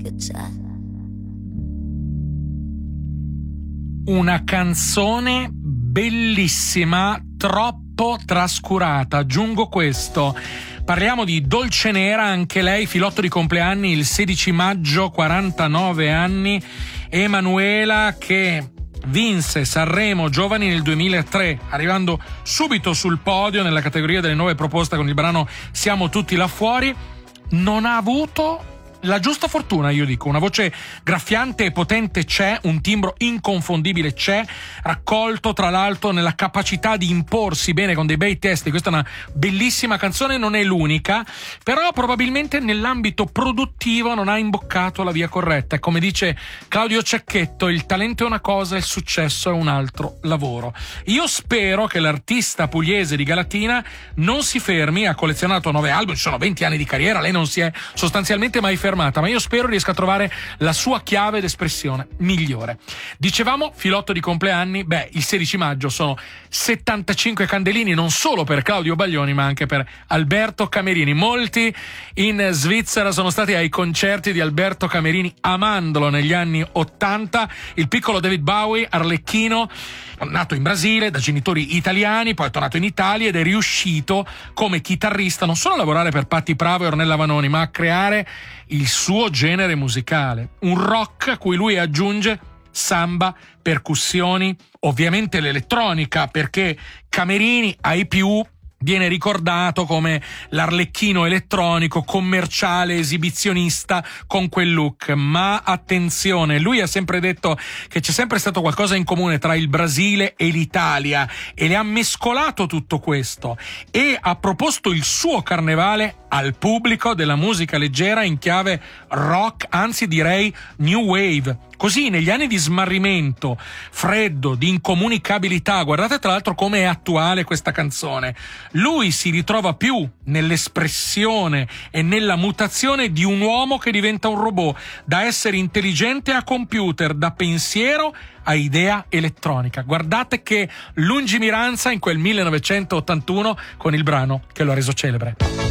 che c'è. Una canzone bellissima, troppo trascurata. Aggiungo questo. Parliamo di Dolce Nera, anche lei filotto di compleanni il 16 maggio, 49 anni. Emanuela, che vinse Sanremo Giovani nel 2003, arrivando subito sul podio nella categoria delle nuove proposte con il brano Siamo tutti là fuori. Non ha avuto la giusta fortuna, io dico. Una voce graffiante e potente c'è, un timbro inconfondibile c'è, raccolto tra l'altro nella capacità di imporsi bene con dei bei testi. Questa è una bellissima canzone, non è l'unica, però probabilmente nell'ambito produttivo non ha imboccato la via corretta. E come dice Claudio Cecchetto, il talento è una cosa, il successo è un altro lavoro. Io spero che l'artista pugliese di Galatina non si fermi, ha collezionato 9 album, ci sono 20 anni di carriera, lei non si è sostanzialmente mai fermata, ma io spero riesca a trovare la sua chiave d'espressione migliore. Dicevamo filotto di compleanni, il 16 maggio sono 75 candelini, non solo per Claudio Baglioni ma anche per Alberto Camerini. Molti in Svizzera sono stati ai concerti di Alberto Camerini amandolo negli anni 80. Il piccolo David Bowie, arlecchino, nato in Brasile da genitori italiani, poi è tornato in Italia ed è riuscito come chitarrista non solo a lavorare per Patti Bravo e Ornella Vanoni, ma a creare il suo genere musicale, un rock a cui lui aggiunge samba, percussioni, ovviamente l'elettronica, perché Camerini ai più viene ricordato come l'arlecchino elettronico, commerciale, esibizionista con quel look. Ma attenzione, lui ha sempre detto che c'è sempre stato qualcosa in comune tra il Brasile e l'Italia e le ha mescolato tutto questo e ha proposto il suo carnevale al pubblico della musica leggera in chiave rock, anzi direi new wave. Così negli anni di smarrimento, freddo, di incomunicabilità, guardate tra l'altro come è attuale questa canzone, lui si ritrova più nell'espressione e nella mutazione di un uomo che diventa un robot, da essere intelligente a computer, da pensiero a idea elettronica. Guardate che lungimiranza in quel 1981 con il brano che lo ha reso celebre.